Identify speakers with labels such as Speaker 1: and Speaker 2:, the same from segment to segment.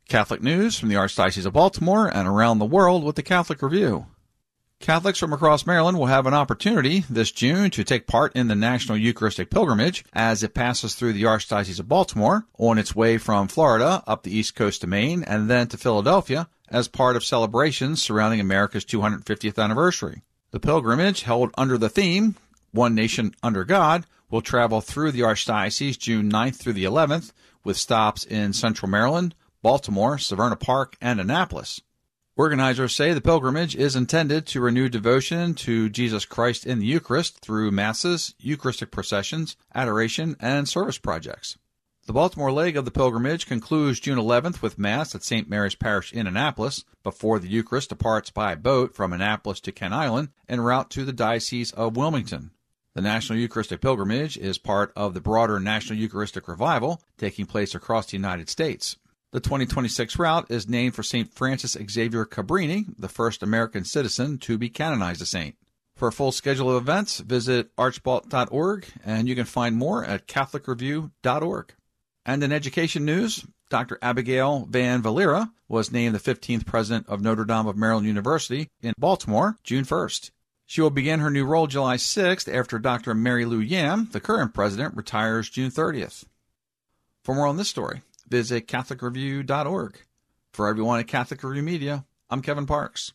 Speaker 1: Catholic news from the Archdiocese of Baltimore and around the world with the Catholic Review. Catholics from across Maryland will have an opportunity this June to take part in the National Eucharistic Pilgrimage as it passes through the Archdiocese of Baltimore on its way from Florida up the east coast to Maine and then to Philadelphia as part of celebrations surrounding America's 250th anniversary. The pilgrimage, held under the theme, One Nation Under God, will travel through the Archdiocese June 9th through the 11th with stops in Central Maryland, Baltimore, Severna Park, and Annapolis. Organizers say the pilgrimage is intended to renew devotion to Jesus Christ in the Eucharist through masses, Eucharistic processions, adoration, and service projects. The Baltimore leg of the pilgrimage concludes June 11th with Mass at St. Mary's Parish in Annapolis before the Eucharist departs by boat from Annapolis to Kent Island en route to the Diocese of Wilmington. The National Eucharistic Pilgrimage is part of the broader National Eucharistic Revival taking place across the United States. The 2026 route is named for St. Francis Xavier Cabrini, the first American citizen to be canonized a saint. For a full schedule of events, visit archbalt.org, and you can find more at catholicreview.org. And in education news, Dr. Abigail Van Valera was named the 15th president of Notre Dame of Maryland University in Baltimore, June 1st. She will begin her new role July 6th after Dr. Mary Lou Yam, the current president, retires June 30th. For more on this story, visit catholicreview.org. For everyone at Catholic Review Media, I'm Kevin Parks.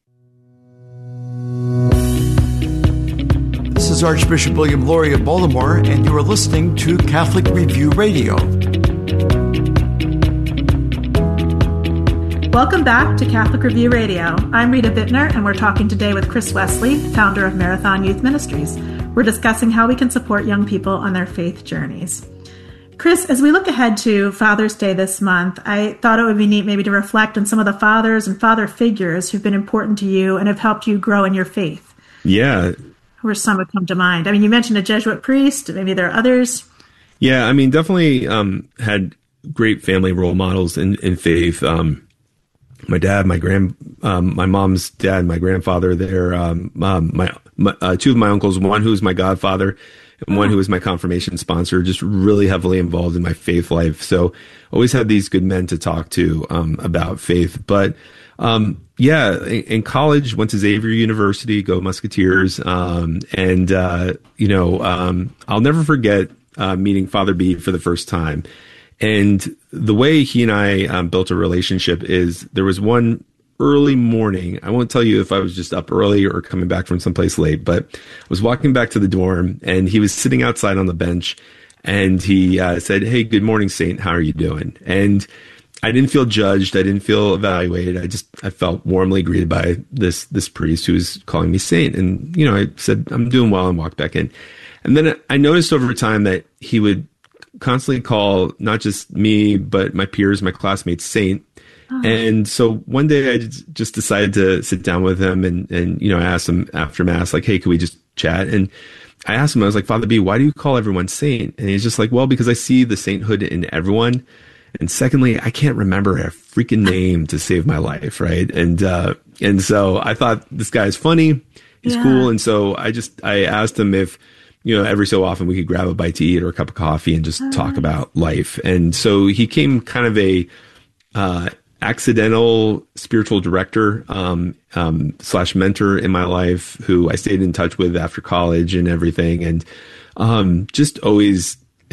Speaker 2: This is Archbishop William Lori of Baltimore, and you are listening to Catholic Review Radio.
Speaker 3: Welcome back to Catholic Review Radio. I'm Rita Bittner, and we're talking today with Chris Wesley, founder of Marathon Youth Ministries. We're discussing how we can support young people on their faith journeys. Chris, as we look ahead to Father's Day this month, I thought it would be neat maybe to reflect on some of the fathers and father figures who've been important to you and have helped you grow in your faith.
Speaker 4: Yeah.
Speaker 3: Who are some would come to mind? I mean, you mentioned a Jesuit priest. Maybe there are others.
Speaker 4: Yeah, I mean, definitely had great family role models in faith. My dad, my mom's dad, my grandfather there, two of my uncles, one who was my godfather and one who was my confirmation sponsor, just really heavily involved in my faith life. So always had these good men to talk to about faith. But in college, went to Xavier University, go Musketeers. I'll never forget meeting Father B for the first time. And the way he and I built a relationship is there was one early morning. I won't tell you if I was just up early or coming back from someplace late, but I was walking back to the dorm and he was sitting outside on the bench and he said, "Hey, good morning, Saint. How are you doing?" And I didn't feel judged. I didn't feel evaluated. I felt warmly greeted by this priest who was calling me Saint. And, I said, "I'm doing well," and walked back in. And then I noticed over time that he would constantly call not just me, but my peers, my classmates, Saint. Oh. And so one day I just decided to sit down with him and I asked him after Mass, like, "Hey, could we just chat?" And I asked him, I was like, "Father B, why do you call everyone Saint?" And he's just like, "Well, because I see the sainthood in everyone. And secondly, I can't remember a freaking name to save my life." Right. And so I thought this guy is funny. He's cool. And so I asked him if, every so often we could grab a bite to eat or a cup of coffee and just talk about life. And so he came kind of a accidental spiritual director / mentor in my life who I stayed in touch with after college and everything. And just always,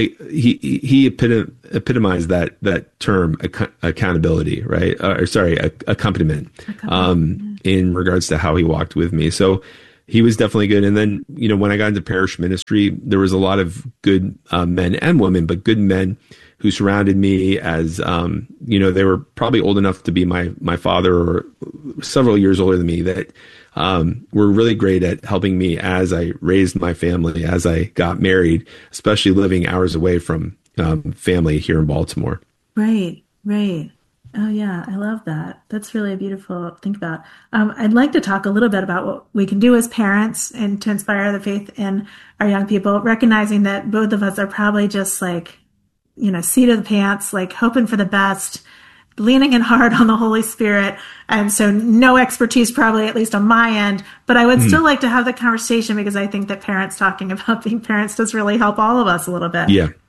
Speaker 4: he epitomized that term, accountability, right? Accompaniment, in regards to how he walked with me. So he was definitely good. And then, when I got into parish ministry, there was a lot of good men and women, but good men who surrounded me as, they were probably old enough to be my father or several years older than me that were really great at helping me as I raised my family, as I got married, especially living hours away from family here in Baltimore.
Speaker 3: Right. Oh, yeah. I love that. That's really beautiful to think about. I'd like to talk a little bit about what we can do as parents and to inspire the faith in our young people, recognizing that both of us are probably just like, seat of the pants, like hoping for the best, leaning in hard on the Holy Spirit. And so no expertise probably, at least on my end, but I would still like to have the conversation because I think that parents talking about being parents does really help all of us a little bit.
Speaker 4: Yeah.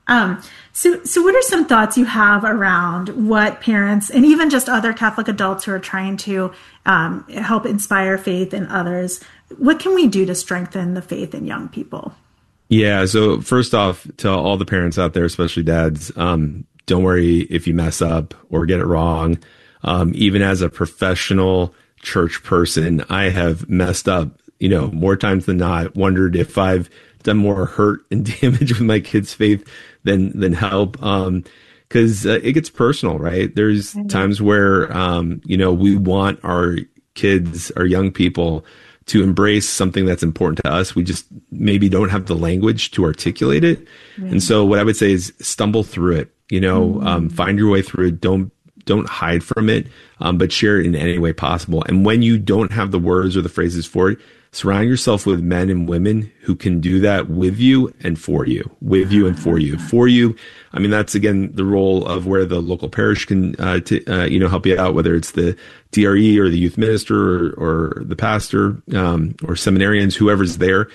Speaker 3: So what are some thoughts you have around what parents and even just other Catholic adults who are trying to help inspire faith in others, what can we do to strengthen the faith in young people?
Speaker 4: Yeah. So first off, to all the parents out there, especially dads, don't worry if you mess up or get it wrong. Even as a professional church person, I have messed up, more times than not, wondered if I've done more hurt and damage with my kids' faith than help. Cause it gets personal, right? There's times where, we want our kids, our young people to embrace something that's important to us. We just maybe don't have the language to articulate it. Right. And so what I would say is stumble through it, find your way through it. Don't hide from it, but share it in any way possible. And when you don't have the words or the phrases for it, surround yourself with men and women who can do that with you and for you, For you, I mean, that's, again, the role of where the local parish can, help you out, whether it's the DRE or the youth minister or the pastor or seminarians, whoever's there,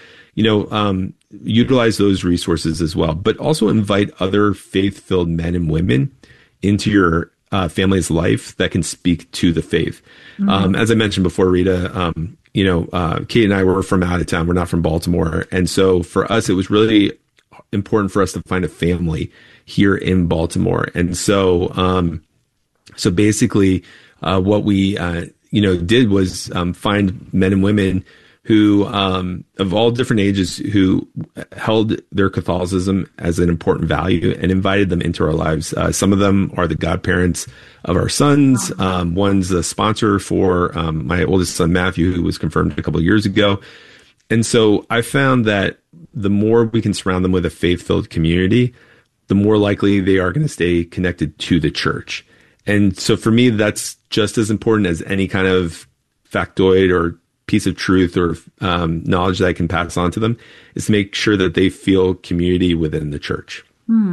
Speaker 4: utilize those resources as well. But also invite other faith-filled men and women into your family's life that can speak to the faith. Mm-hmm. As I mentioned before, Rita, Kate and I were from out of town. We're not from Baltimore. And so for us, it was really important for us to find a family here in Baltimore. And so, basically, what we, did was, find men and women who, of all different ages, who held their Catholicism as an important value and invited them into our lives. Some of them are the godparents of our sons. One's the sponsor for my oldest son, Matthew, who was confirmed a couple of years ago. And so I found that the more we can surround them with a faith-filled community, the more likely they are going to stay connected to the church. And so for me, that's just as important as any kind of factoid or piece of truth or knowledge that I can pass on to them, is to make sure that they feel community within the church.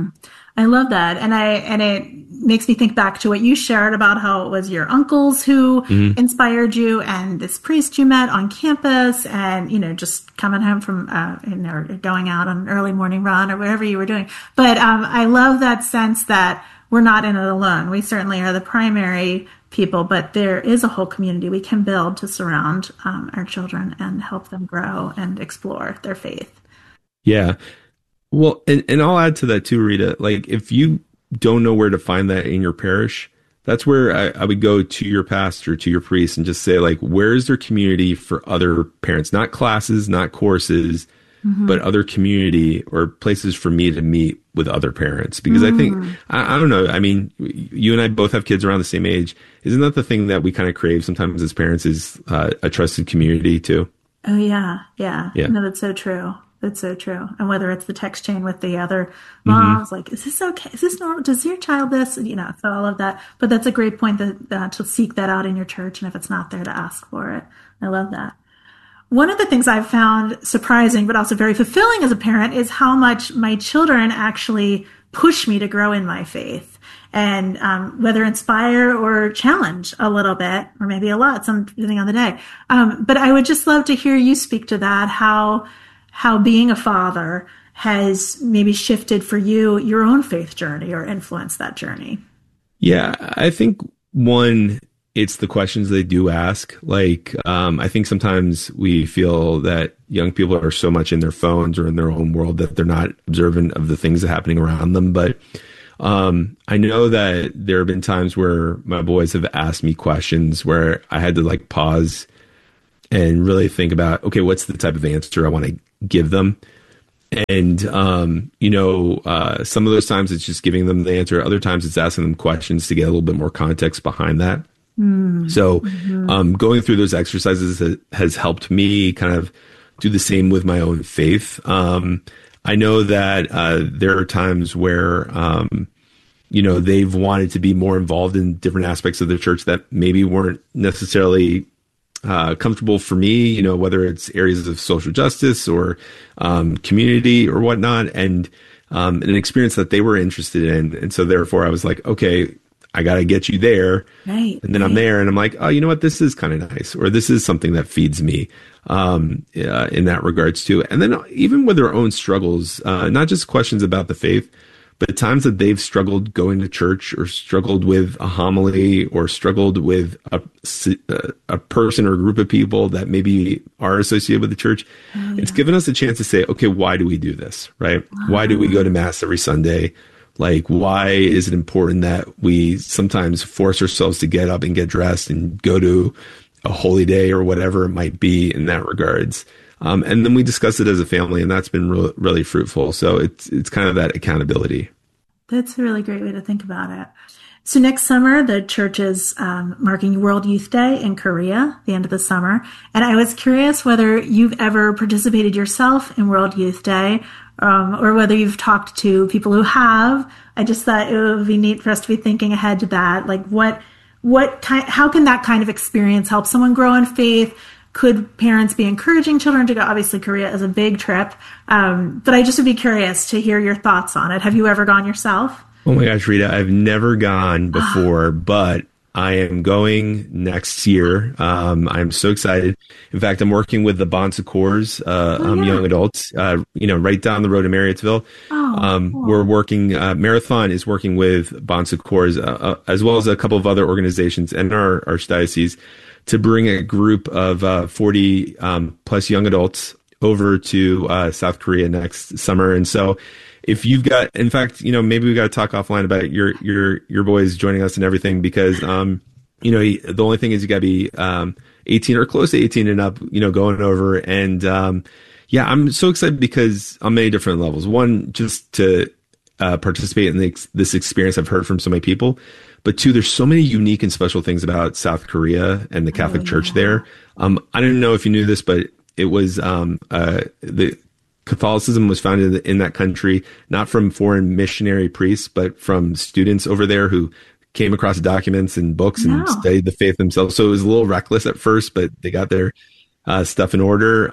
Speaker 3: I love that. And it makes me think back to what you shared about how it was your uncles who inspired you and this priest you met on campus and, just coming home from, or going out on an early morning run or whatever you were doing. But I love that sense that we're not in it alone. We certainly are the primary people, but there is a whole community we can build to surround our children and help them grow and explore their faith.
Speaker 4: Yeah. Well, and I'll add to that too, Rita. Like, if you don't know where to find that in your parish, that's where I would go to your pastor, to your priest, and just say, like, where's their community for other parents? Not classes, not courses, but other community or places for me to meet with other parents. Because I think, I don't know, I mean, you and I both have kids around the same age. Isn't that the thing that we kind of crave sometimes as parents, is a trusted community too?
Speaker 3: Oh, yeah. No, that's so true. That's so true. And whether it's the text chain with the other moms, like, is this okay? Is this normal? Does your child this? So all of that. But that's a great point that to seek that out in your church. And if it's not there, to ask for it. I love that. One of the things I've found surprising, but also very fulfilling as a parent, is how much my children actually push me to grow in my faith. And whether inspire or challenge a little bit, or maybe a lot, depending on the day. But I would just love to hear you speak to that, how being a father has maybe shifted for you your own faith journey or influenced that journey.
Speaker 4: Yeah, I think one, it's the questions they do ask. Like, I think sometimes we feel that young people are so much in their phones or in their own world that they're not observant of the things that are happening around them. But I know that there have been times where my boys have asked me questions where I had to like pause and really think about, okay, what's the type of answer I want to give them? And, some of those times it's just giving them the answer. Other times it's asking them questions to get a little bit more context behind that. So going through those exercises has helped me kind of do the same with my own faith. I know that there are times where, they've wanted to be more involved in different aspects of the church that maybe weren't necessarily comfortable for me, whether it's areas of social justice or community or whatnot, and an experience that they were interested in. And so therefore I was like, okay, I got to get you there.
Speaker 3: Right.
Speaker 4: And then I'm there and I'm like, oh, you know what? This is kind of nice. Or this is something that feeds me in that regards too. And then even with their own struggles, not just questions about the faith, but times that they've struggled going to church or struggled with a homily or struggled with a person or a group of people that maybe are associated with the church, it's given us a chance to say, okay, why do we do this, right? Why do we go to Mass every Sunday? Like, why is it important that we sometimes force ourselves to get up and get dressed and go to a holy day or whatever it might be in that regards? And then we discuss it as a family, and that's been really fruitful. So it's kind of that accountability.
Speaker 3: That's a really great way to think about it. So next summer, the church is marking World Youth Day in Korea, the end of the summer. And I was curious whether you've ever participated yourself in World Youth Day, or whether you've talked to people who have. I just thought it would be neat for us to be thinking ahead to that. Like how can that kind of experience help someone grow in faith? Could parents be encouraging children to go? Obviously, Korea is a big trip, but I just would be curious to hear your thoughts on it. Have you ever gone yourself?
Speaker 4: Oh my gosh, Rita, I've never gone before, but I am going next year. I'm so excited. In fact, I'm working with the Bon Secours, young adults, right down the road in Marriottsville. Cool. We're working, Marathon is working with Bon Secours, as well as a couple of other organizations in our archdiocese, to bring a group of 40 plus young adults over to South Korea next summer. And so if you've got, in fact, maybe we got to talk offline about your boys joining us and everything, because, the only thing is you got to be 18 or close to 18 and up, going over. And I'm so excited because on many different levels. One, just to participate in this experience I've heard from so many people. But two, there's so many unique and special things about South Korea and the Catholic Church there. I don't know if you knew this, but it was the Catholicism was founded in that country, not from foreign missionary priests, but from students over there who came across documents and books and studied the faith themselves. So it was a little reckless at first, but they got their stuff in order.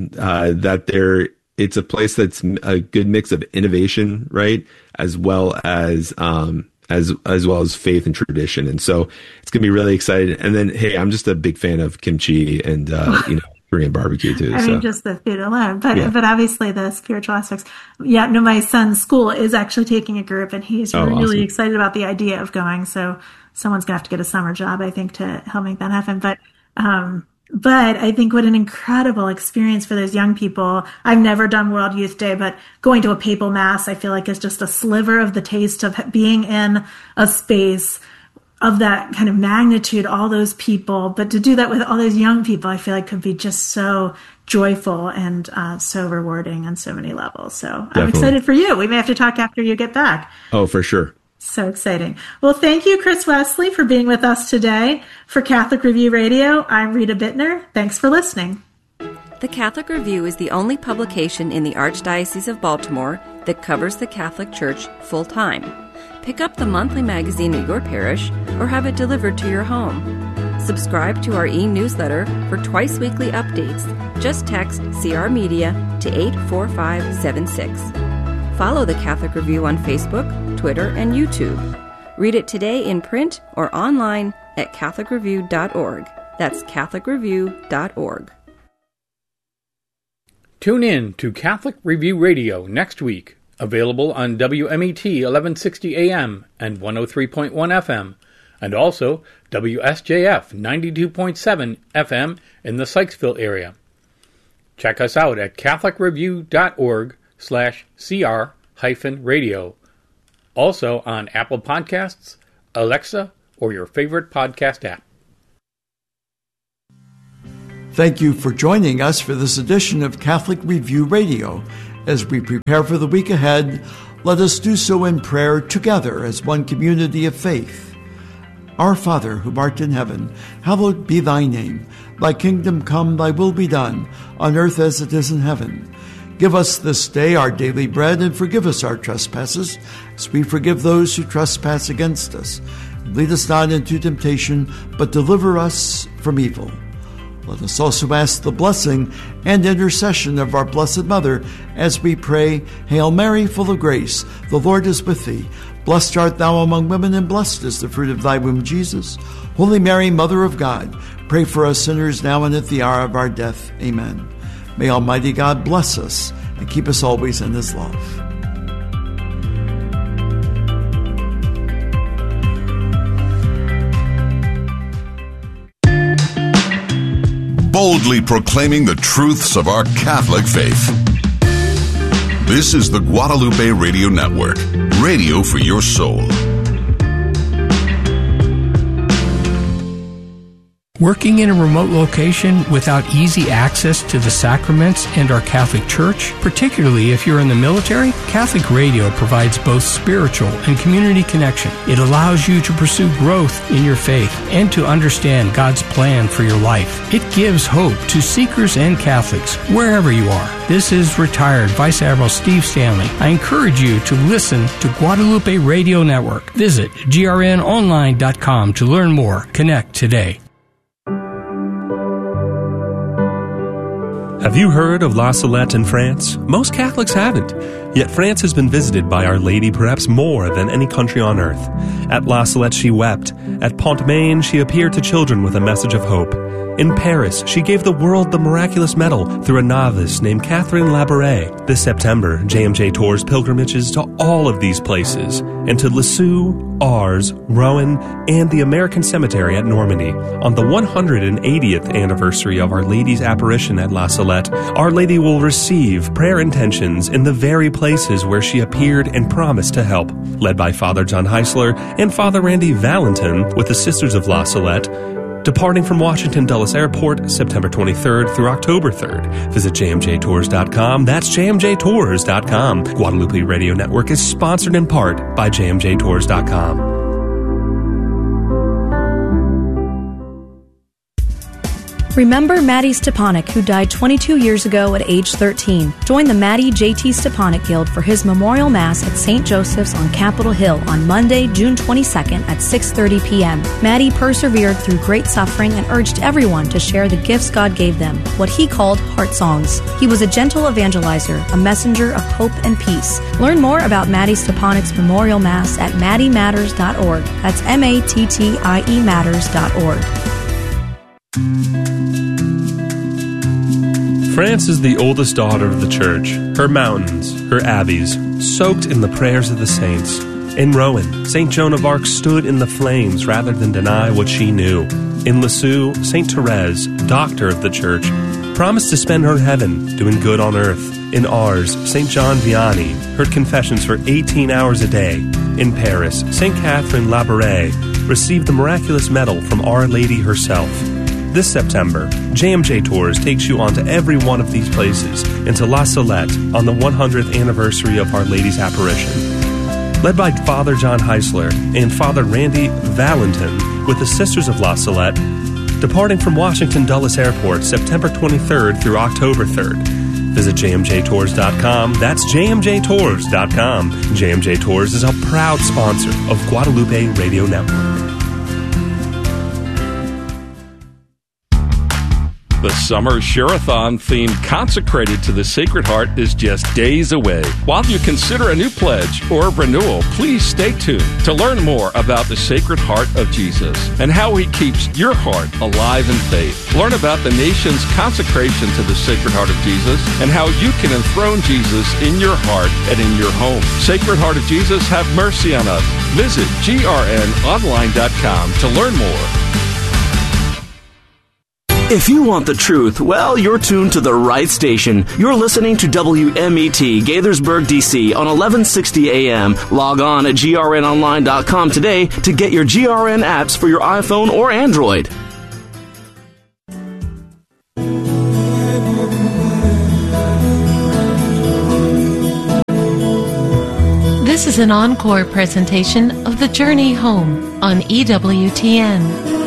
Speaker 4: It's a place that's a good mix of innovation, right, as well as faith and tradition. And so it's going to be really exciting. And then, hey, I'm just a big fan of kimchi and, Korean barbecue too.
Speaker 3: I mean, just the food alone, but obviously the spiritual aspects. Yeah, no, my son's school is actually taking a group, and he's really excited about the idea of going. So someone's gonna have to get a summer job, I think, to help make that happen. But I think what an incredible experience for those young people. I've never done World Youth Day, but going to a papal mass, I feel like is just a sliver of the taste of being in a space of that kind of magnitude, all those people. But to do that with all those young people, I feel like could be just so joyful and so rewarding on so many levels. So Definitely. I'm excited for you. We may have to talk after you get back.
Speaker 4: Oh, for sure.
Speaker 3: So exciting. Well, thank you, Chris Wesley, for being with us today. For Catholic Review Radio, I'm Rita Bittner. Thanks for listening.
Speaker 5: The Catholic Review is the only publication in the Archdiocese of Baltimore that covers the Catholic Church full-time. Pick up the monthly magazine at your parish or have it delivered to your home. Subscribe to our e-newsletter for twice-weekly updates. Just text CR Media to 84576. Follow the Catholic Review on Facebook, Twitter, and YouTube. Read it today in print or online at catholicreview.org. That's catholicreview.org.
Speaker 6: Tune in to Catholic Review Radio next week. Available on WMET 1160 AM and 103.1 FM, and also WSJF 92.7 FM in the Sykesville area. Check us out at catholicreview.org/CR-radio. Also on Apple Podcasts, Alexa, or your favorite podcast app.
Speaker 2: Thank you for joining us for this edition of Catholic Review Radio. As we prepare for the week ahead, let us do so in prayer together as one community of faith. Our Father, who art in heaven, hallowed be thy name. Thy kingdom come, thy will be done, on earth as it is in heaven. Give us this day our daily bread, and forgive us our trespasses, as we forgive those who trespass against us. And lead us not into temptation, but deliver us from evil. Let us also ask the blessing and intercession of our Blessed Mother as we pray, Hail Mary, full of grace, the Lord is with thee. Blessed art thou among women, and blessed is the fruit of thy womb, Jesus. Holy Mary, Mother of God, pray for us sinners now and at the hour of our death. Amen. May Almighty God bless us and keep us always in his love.
Speaker 7: boldly proclaiming the truths of our Catholic faith. This is the Guadalupe Radio Network, radio for your soul.
Speaker 8: Working in a remote location without easy access to the sacraments and our Catholic Church, particularly if you're in the military, Catholic Radio provides both spiritual and community connection. It allows you to pursue growth in your faith and to understand God's plan for your life. It gives hope to seekers and Catholics wherever you are. This is retired Vice Admiral Steve Stanley. I encourage you to listen to Guadalupe Radio Network. Visit grnonline.com to learn more. Connect today.
Speaker 9: Have you heard of La Salette in France? Most Catholics haven't. Yet France has been visited by Our Lady perhaps more than any country on earth. At La Salette she wept. At Pont-Main she appeared to children with a message of hope. In Paris, she gave the world the miraculous medal through a novice named Catherine Labouré. This September, JMJ tours pilgrimages to all of these places, and to Lisieux, Ars, Rouen, and the American Cemetery at Normandy. On the 180th anniversary of Our Lady's apparition at La Salette, Our Lady will receive prayer intentions in the very places where she appeared and promised to help. Led by Father John Heisler and Father Randy Valentin with the Sisters of La Salette, departing from Washington Dulles Airport September 23rd through October 3rd. Visit jmjtours.com. That's jmjtours.com. Guadalupe Radio Network is sponsored in part by jmjtours.com.
Speaker 10: Remember Maddie Stepanek, who died 22 years ago at age 13. Join the Maddie J.T. Stepanek Guild for his memorial mass at St. Joseph's on Capitol Hill on Monday, June 22nd at 6:30 p.m. Maddie persevered through great suffering and urged everyone to share the gifts God gave them, what he called heart songs. He was a gentle evangelizer, a messenger of hope and peace. Learn more about Maddie Stepanek's memorial mass at mattiematters.org. That's MATTIE matters.org.
Speaker 9: France is the oldest daughter of the Church. Her mountains, her abbeys, soaked in the prayers of the saints. In Rouen, St. Joan of Arc stood in the flames rather than deny what she knew. In Lisieux, St. Therese, doctor of the Church, promised to spend her heaven doing good on earth. In Ars, St. John Vianney heard confessions for 18 hours a day. In Paris, St. Catherine Labouré received the miraculous medal from Our Lady herself. This September, JMJ Tours takes you onto every one of these places and to La Salette on the 100th anniversary of Our Lady's apparition. Led by Father John Heisler and Father Randy Valentin with the Sisters of La Salette, departing from Washington Dulles Airport September 23rd through October 3rd. Visit jmjtours.com. That's jmjtours.com. JMJ Tours is a proud sponsor of Guadalupe Radio Network.
Speaker 11: The summer Share-a-thon theme consecrated to the Sacred Heart is just days away. While you consider a new pledge or renewal, please stay tuned to learn more about the Sacred Heart of Jesus and how he keeps your heart alive in faith. Learn about the nation's consecration to the Sacred Heart of Jesus and how you can enthrone Jesus in your heart and in your home. Sacred Heart of Jesus, have mercy on us. Visit grnonline.com to learn more.
Speaker 12: If you want the truth, well, you're tuned to the right station. You're listening to WMET, Gaithersburg, D.C. on 1160 AM. Log on at grnonline.com today to get your GRN apps for your iPhone or Android.
Speaker 13: This is an encore presentation of The Journey Home on EWTN.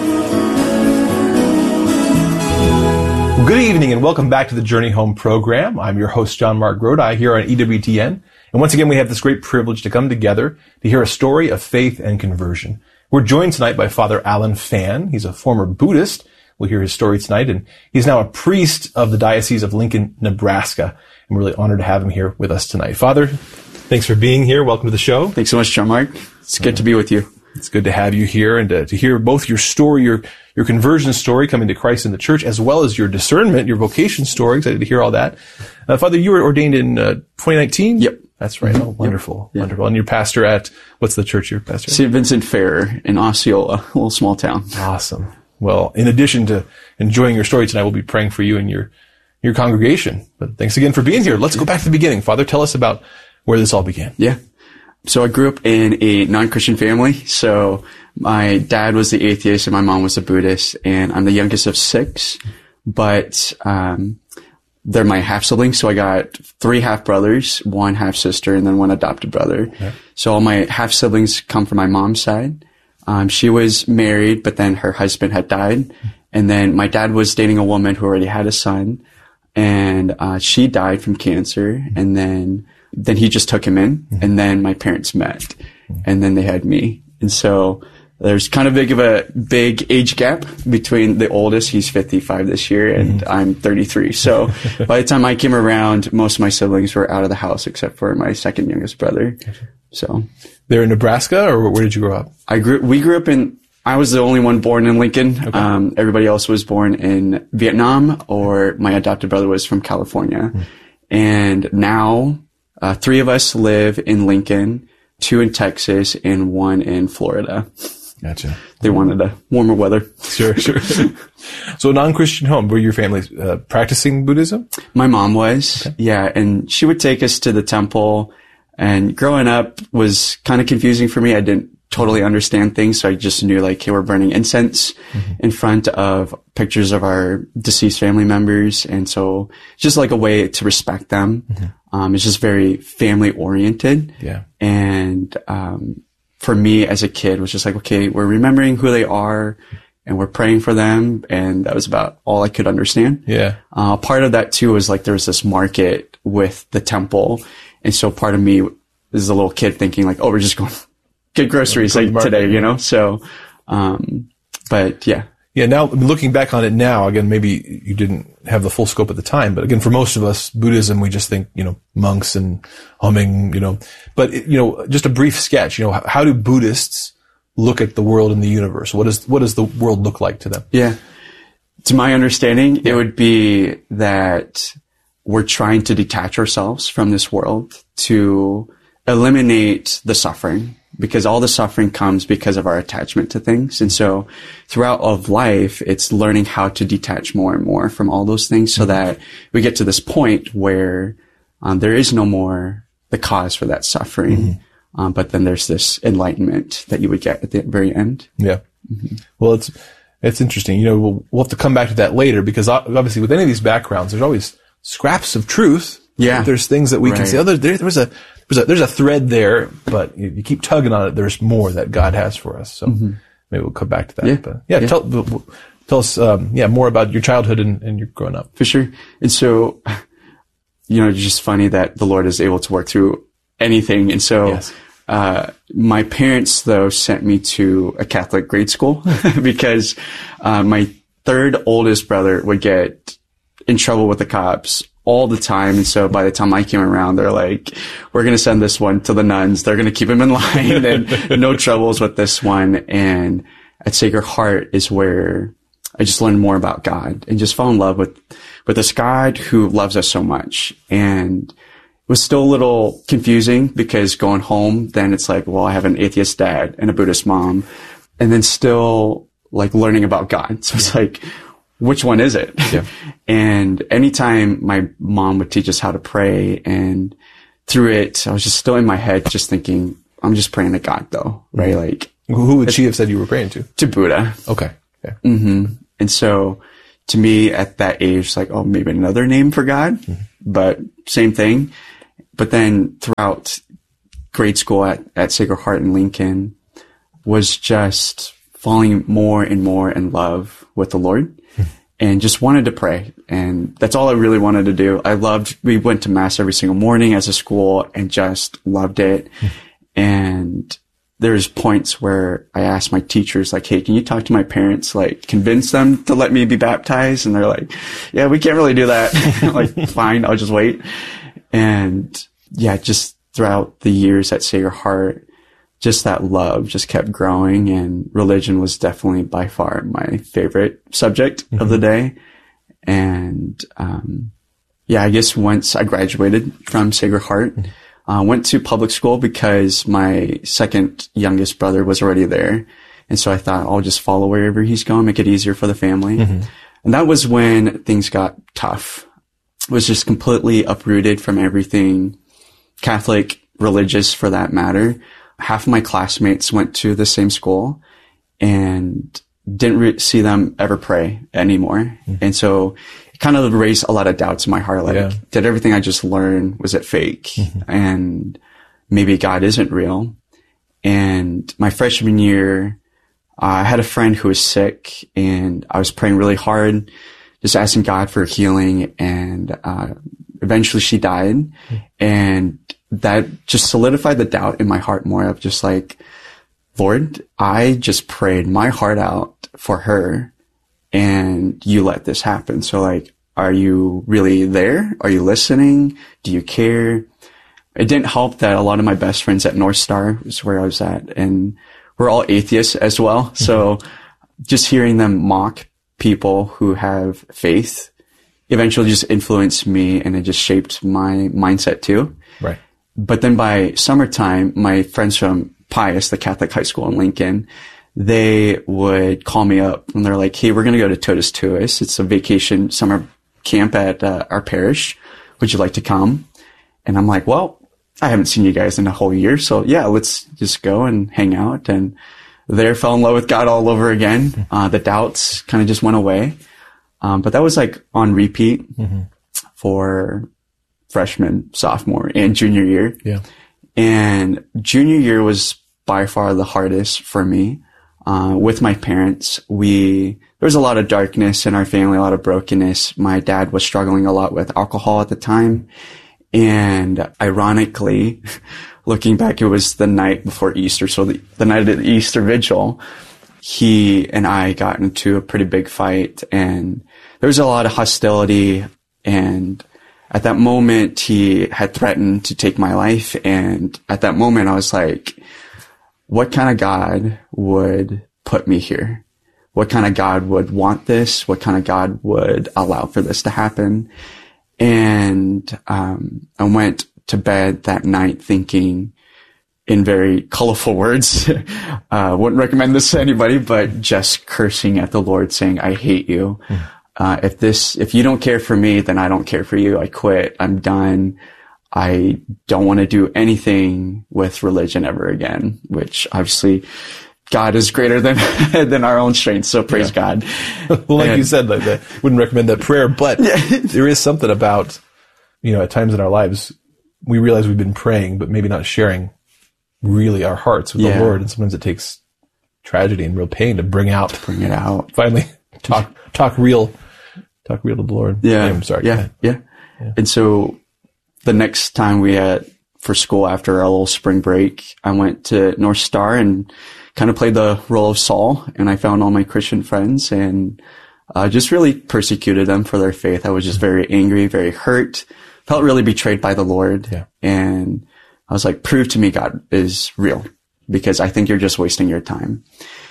Speaker 14: Good evening and welcome back to the Journey Home program. I'm your host, John Mark Grodi, here on EWTN. And once again, we have this great privilege to come together to hear a story of faith and conversion. We're joined tonight by Father Alan Phan. He's a former Buddhist. We'll hear his story tonight. And he's now a priest of the Diocese of Lincoln, Nebraska. And we're really honored to have him here with us tonight. Father, thanks for being here. Welcome to the show.
Speaker 15: Thanks so much, John Mark. It's good to be with you.
Speaker 14: It's good to have you here and to hear both your story, your conversion story, coming to Christ in the church, as well as your discernment, your vocation story. Excited to hear all that. Father, you were ordained in 2019?
Speaker 15: Yep.
Speaker 14: That's right. Oh, wonderful. Yep. Wonderful. And you're pastor at, what's the church you're pastor at?
Speaker 15: St. Vincent Fair in Osceola, a little small town.
Speaker 14: Awesome. Well, in addition to enjoying your story tonight. We'll be praying for you and your congregation. But thanks again for being here. Let's go back to the beginning. Father, tell us about where this all began.
Speaker 15: Yeah. So I grew up in a non-Christian family. So my dad was the atheist and my mom was a Buddhist, and I'm the youngest of 6. But they're my half siblings. So I got 3 half brothers, 1 half sister, and then 1 adopted brother. Okay. So all my half siblings come from my mom's side. She was married, but then her husband had died. And then my dad was dating a woman who already had a son, and she died from cancer. And then he just took him in, and then my parents met, and then they had me. And so there's kind of a big age gap between the oldest. He's 55 this year, and I'm 33. So by the time I came around, most of my siblings were out of the house except for my second youngest brother. So
Speaker 14: they're in Nebraska, or where did you grow up?
Speaker 15: I was the only one born in Lincoln. Okay. Everybody else was born in Vietnam, or my adopted brother was from California. And now 3 of us live in Lincoln, 2 in Texas, and 1 in Florida.
Speaker 14: Gotcha.
Speaker 15: They wanted a warmer weather.
Speaker 14: Sure. So a non-Christian home. Were your family practicing Buddhism?
Speaker 15: My mom was, yeah. And she would take us to the temple. And growing up was kind of confusing for me. I didn't totally understand things. So I just knew hey, we're burning incense in front of pictures of our deceased family members. And so just a way to respect them. It's just very family oriented.
Speaker 14: Yeah.
Speaker 15: And, for me as a kid was just okay, we're remembering who they are and we're praying for them. And that was about all I could understand.
Speaker 14: Yeah.
Speaker 15: Part of that too was there was this market with the temple. And so part of me is a little kid thinking we're just going to get groceries today, So, but yeah.
Speaker 14: Yeah. Now looking back on it now, again, maybe you didn't have the full scope at the time, but again, for most of us, Buddhism, we just think, monks and humming, but just a brief sketch, how do Buddhists look at the world and the universe? What does the world look like to them?
Speaker 15: Yeah. To my understanding, it would be that we're trying to detach ourselves from this world to eliminate the suffering, because all the suffering comes because of our attachment to things. And so throughout all of life, it's learning how to detach more and more from all those things so that we get to this point where there is no more the cause for that suffering. But then there's this enlightenment that you would get at the very end.
Speaker 14: Yeah. Well, it's interesting. We'll have to come back to that later, because obviously with any of these backgrounds, there's always scraps of truth.
Speaker 15: Yeah.
Speaker 14: There's things that we can say, there's a thread there, but you keep tugging on it. There's more that God has for us. So maybe we'll come back to that.
Speaker 15: Yeah.
Speaker 14: But tell us, more about your childhood and your growing up.
Speaker 15: For sure. And so, it's just funny that the Lord is able to work through anything. And so, my parents though sent me to a Catholic grade school because, my 3rd oldest brother would get in trouble with the cops all the time. And so by the time I came around, they're we're going to send this one to the nuns. They're going to keep him in line and no troubles with this one. And at Sacred Heart is where I just learned more about God and just fell in love with this God who loves us so much. And it was still a little confusing because going home, then it's I have an atheist dad and a Buddhist mom, and then still learning about God. So it's which one is it?
Speaker 14: Yeah.
Speaker 15: And anytime my mom would teach us how to pray, and through it, I was just still in my head, just thinking, I'm just praying to God though, right?
Speaker 14: Who would she have said you were praying to?
Speaker 15: To Buddha.
Speaker 14: Okay. Yeah.
Speaker 15: And so to me at that age, maybe another name for God, but same thing. But then throughout grade school at Sacred Heart in Lincoln was just falling more and more in love with the Lord. And just wanted to pray. And that's all I really wanted to do. We went to mass every single morning as a school and just loved it. And there's points where I asked my teachers, hey, can you talk to my parents, convince them to let me be baptized? And they're yeah, we can't really do that. Fine, I'll just wait. And yeah, just throughout the years at Sacred Heart, just that love just kept growing, and religion was definitely by far my favorite subject of the day. And, I guess once I graduated from Sacred Heart, went to public school because my second youngest brother was already there. And so I thought I'll just follow wherever he's going, make it easier for the family. And that was when things got tough. I was just completely uprooted from everything Catholic, religious for that matter. Half of my classmates went to the same school and didn't see them ever pray anymore. And so it kind of raised a lot of doubts in my heart. Like, did everything I just learned, was it fake? And maybe God isn't real. And my freshman year, I had a friend who was sick, and I was praying really hard, just asking God for healing. And eventually she died. And that just solidified the doubt in my heart more of just like, Lord, I just prayed my heart out for her, and you let this happen. So like, are you really there? Are you listening? Do you care? It didn't help that a lot of my best friends at North Star was where I was at, and we're all atheists as well. So just hearing them mock people who have faith eventually just influenced me, and it just shaped my mindset too.
Speaker 14: Right.
Speaker 15: But then by summertime, my friends from Pius, the Catholic high school in Lincoln, they would call me up and they're like, hey, we're going to go to Totus Tuus. It's a vacation summer camp at our parish. Would you like to come? And I'm like, well, I haven't seen you guys in a whole year. So yeah, let's just go and hang out. And there fell in love with God all over again. The doubts kind of just went away. But that was like on repeat for freshman, sophomore, and junior year.
Speaker 14: Yeah.
Speaker 15: And junior year was by far the hardest for me. With my parents, there was a lot of darkness in our family, a lot of brokenness. My dad was struggling a lot with alcohol at the time. And ironically, looking back, it was the night before Easter. So the night of the Easter vigil, he and I got into a pretty big fight, and there was a lot of hostility. And at that moment, he had threatened to take my life. And at that moment, I was like, what kind of God would put me here? What kind of God would want this? What kind of God would allow for this to happen? And I went to bed that night thinking in very colorful words, wouldn't recommend this to anybody, but just cursing at the Lord, saying, I hate you. If you don't care for me, then I don't care for you. I quit. I'm done. I don't want to do anything with religion ever again, which obviously God is greater than our own strength. So praise God.
Speaker 14: Well, like you said, like wouldn't recommend that prayer, but there is something about, at times in our lives, we realize we've been praying, but maybe not sharing really our hearts with the Lord. And sometimes it takes tragedy and real pain to bring it out. Finally talk real to the Lord.
Speaker 15: Yeah.
Speaker 14: I'm sorry.
Speaker 15: Yeah. And so the next time we had for school after our little spring break, I went to North Star and kind of played the role of Saul, and I found all my Christian friends and just really persecuted them for their faith. I was just very angry, very hurt, felt really betrayed by the Lord. Yeah. And I was like, prove to me God is real, because I think you're just wasting your time.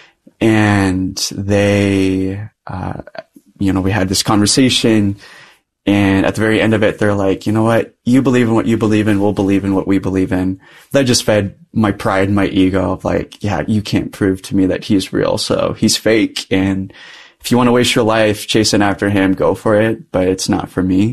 Speaker 15: And they, we had this conversation, and at the very end of it, they're like, you know what? You believe in what you believe in. We'll believe in what we believe in. That just fed my pride and my ego of like, yeah, you can't prove to me that he's real. So he's fake. And if you want to waste your life chasing after him, go for it. But it's not for me.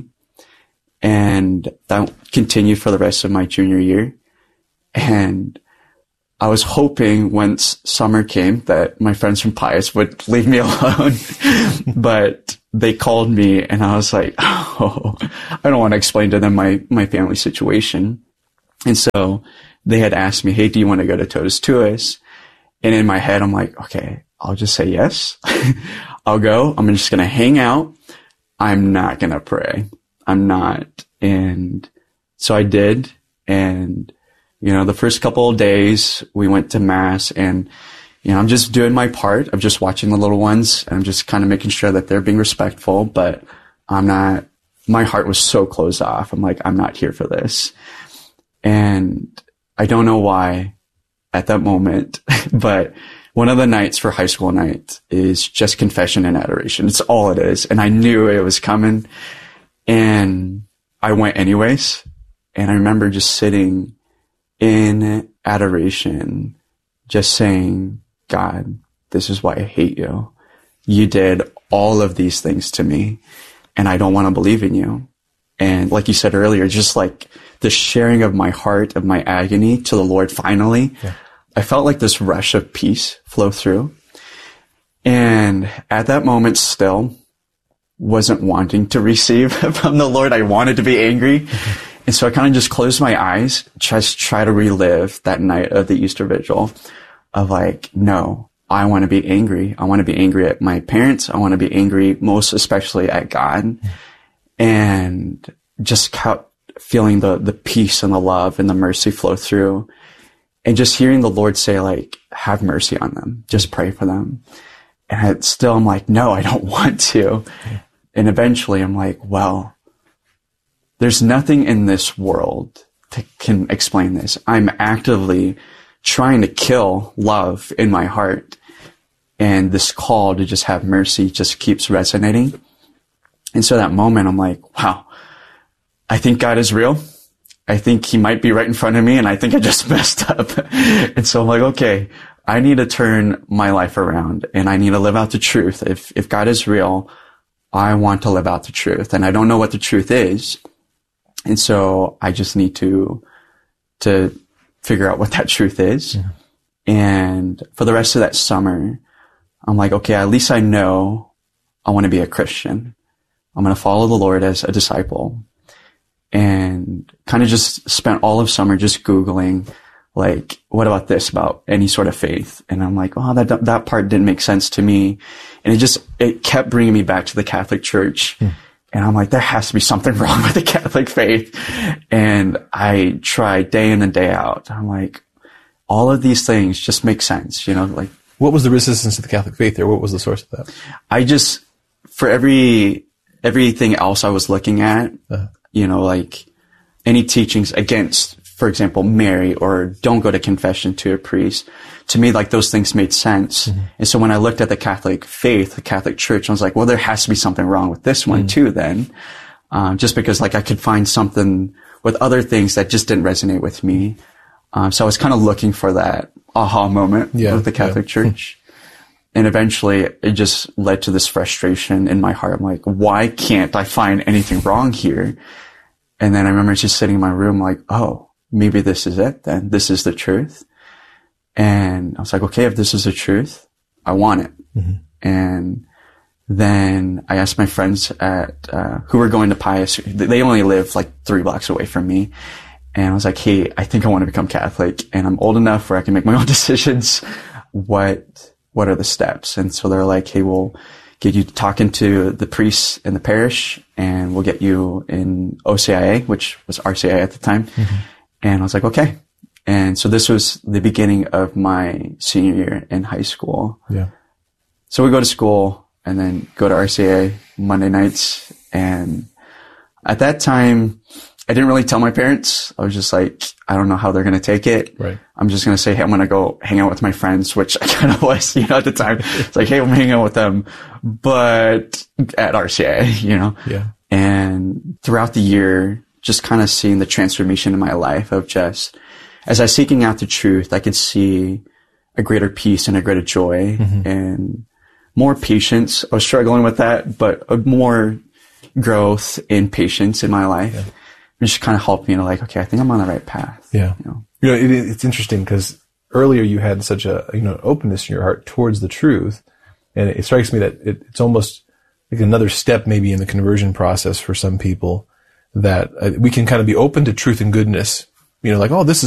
Speaker 15: And that continued for the rest of my junior year. And I was hoping once summer came that my friends from Pius would leave me alone. But they called me, and I was like, I don't want to explain to them my family situation. And so they had asked me, hey, do you want to go to Totus Tuus? And in my head, I'm like, okay, I'll just say yes. I'll go. I'm just going to hang out. I'm not going to pray. I'm not. And so I did. And, the first couple of days we went to mass, and I'm just doing my part. I'm just watching the little ones, and I'm just kind of making sure that they're being respectful, but my heart was so closed off. I'm like, I'm not here for this. And I don't know why at that moment, but one of the nights for high school night is just confession and adoration. It's all it is. And I knew it was coming, and I went anyways. And I remember just sitting in adoration, just saying, God, this is why I hate you. you did all of these things to me, and I don't want to believe in you. And like you said earlier, just like the sharing of my heart, of my agony to the Lord finally, I felt like this rush of peace flow through. And at that moment still wasn't wanting to receive from the Lord. I wanted to be angry. And so I kind of just closed my eyes, just try to relive that night of the Easter Vigil of like, no, I want to be angry. I want to be angry at my parents. I want to be angry most especially at God. And just kept feeling the peace and the love and the mercy flow through. And just hearing the Lord say like, have mercy on them. Just pray for them. And I'm like, no, I don't want to. And eventually I'm like, well, there's nothing in this world that can explain this. I'm actively trying to kill love in my heart. And this call to just have mercy just keeps resonating. And so that moment, I'm like, wow, I think God is real. I think he might be right in front of me. And I think I just messed up. And so I'm like, okay, I need to turn my life around and I need to live out the truth. If God is real, I want to live out the truth. And I don't know what the truth is. And so I just need to figure out what that truth is. Yeah. And for the rest of that summer, I'm like, okay, at least I know I want to be a Christian. I'm going to follow the Lord as a disciple. And kind of just spent all of summer just Googling, like, what about this, about any sort of faith? And I'm like, oh, that part didn't make sense to me. And it kept bringing me back to the Catholic Church. And I'm like, there has to be something wrong with the Catholic faith. And I tried day in and day out. I'm like, all of these things just make sense, like.
Speaker 14: What was the resistance to the Catholic faith there? What was the source of that? For everything else I was looking at, like any teachings against, for example, Mary or don't go to confession to a priest, to me, like those things made sense. Mm-hmm. And so when I looked at the Catholic faith, the Catholic Church, I was like, well, there has to be something wrong with this one too then. Just because like I could find something with other things that just didn't resonate with me. So I was kind of looking for that aha moment with the Catholic Church. And eventually it just led to this frustration in my heart. I'm like, why can't I find anything wrong here? And then I remember just sitting in my room like, oh, maybe this is it then. This is the truth. And I was like, okay, if this is the truth, I want it. Mm-hmm. And then I asked my friends who were going to Pius. They only live like 3 blocks away from me. And I was like, hey, I think I want to become Catholic and I'm old enough where I can make my own decisions. What are the steps? And so they're like, hey, we'll get you talking to the priests in the parish and we'll get you in OCIA, which was RCIA at the time. Mm-hmm. And I was like, okay. And so this was the beginning of my senior year in high school. Yeah. So we go to school and then go to RCIA Monday nights. And at that time, I didn't really tell my parents. I was just like, I don't know how they're going to take it. Right. I'm just going to say, hey, I'm going to go hang out with my friends, which I kind of was, at the time. It's like, hey, I'm hanging out with them, but at RCA, Yeah. And throughout the year, just kind of seeing the transformation in my life of just, as I was seeking out the truth, I could see a greater peace and a greater joy and more patience. I was struggling with that, but more growth in patience in my life. Yeah. It just kind of helped me to like, okay, I think I'm on the right path. Yeah. It's interesting because earlier you had such a, openness in your heart towards the truth. And it strikes me that it's almost like another step maybe in the conversion process for some people that we can kind of be open to truth and goodness, like, oh, this is